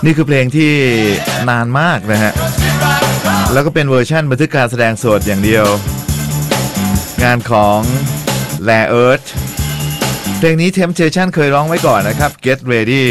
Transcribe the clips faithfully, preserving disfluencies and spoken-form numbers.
นี่คือเพลงที่นานมากนะฮะแล้วก็เป็นเวอร์ชั่นบันทึกการแสดงสดอย่างเดียวงานของ Rare Earth เพลงนี้ Temptation เคยร้องไว้ก่อนนะครับ Get Ready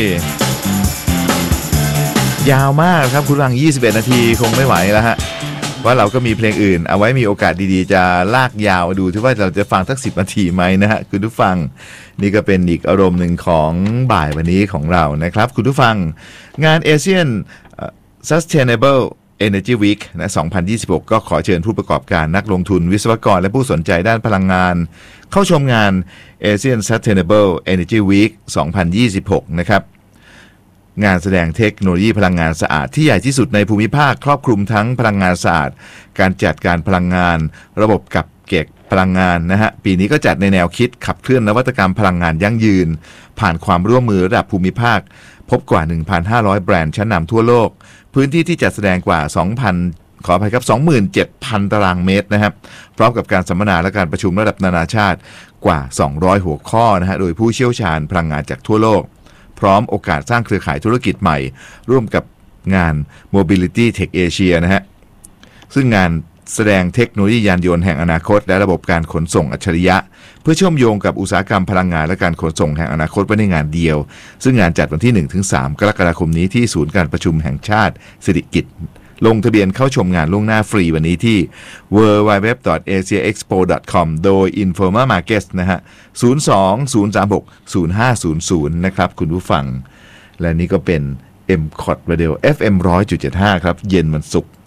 ยาวมากครับคุณฟังยี่สิบเอ็ดนาทีคงไม่ไหวแล้วฮะว่าเราก็มีเพลงอื่นเอาไว้มีโอกาสดีๆจะลากยาวดูที่ว่าเราจะฟังสักสิบนาทีไหมนะฮะคุณผู้ฟังนี่ก็เป็นอีกอารมณ์หนึ่งของบ่ายวันนี้ของเรานะครับคุณผู้ฟังงาน Asian Sustainable Energy Week นะสองพันยี่สิบหกก็ขอเชิญผู้ประกอบการนักลงทุนวิศวกรและผู้สนใจด้านพลังงานเข้าชมงาน Asian Sustainable Energy Week สองพันยี่สิบหกนะครับงานแสดงเทคโนโลยีพลังงานสะอาดที่ใหญ่ที่สุดในภูมิภาคครอบคลุมทั้งพลังงานสะอาดการจัดการพลังงานระบบกับเก็บพลังงานนะฮะปีนี้ก็จัดในแนวคิดขับเคลื่อนนวัตกรรมพลังงานยั่งยืนผ่านความร่วมมือระดับภูมิภาคพบกว่า หนึ่งพันห้าร้อย แบรนด์ชั้นนำทั่วโลกพื้นที่ที่จัดแสดงกว่า สองพัน ขออภัยครับ สองหมื่นเจ็ดพัน ตารางเมตรนะครับพร้อมกับการสัมมนาและการประชุมระดับนานาชาติกว่าสองร้อยหัวข้อนะฮะโดยผู้เชี่ยวชาญพลังงานจากทั่วโลกพร้อมโอกาสสร้างเครือข่ายธุรกิจใหม่ร่วมกับงาน Mobility Tech Asia นะฮะซึ่งงานแสดงเทคโนโลยียานยนต์แห่งอนาคตและระบบการขนส่งอัจฉริยะเพื่อเชื่อมโยงกับอุตสาหกรรมพลังงานและการขนส่งแห่งอนาคตไว้ในงานเดียวซึ่งงานจัดวันที่ หนึ่งถึงสาม กรกฎาคมนี้ที่ศูนย์การประชุมแห่งชาติสิริกิติ์ลงทะเบียนเข้าชมงานล่วงหน้าฟรีวันนี้ที่ ดับเบิลยู ดับเบิลยู ดับเบิลยู ดอท เอเชีย เอ็กซ์โป ดอท คอม โดย Informa Markets นะฮะ ศูนย์ สอง ศูนย์ สาม หก ศูนย์ ห้า ศูนย์ ศูนย์ นะครับคุณผู้ฟังและนี่ก็เป็น เอ็ม ซี โอ ที Radio เอฟ เอ็ม หนึ่งร้อยจุดเจ็ดห้า ครับเย็นวันศุกร์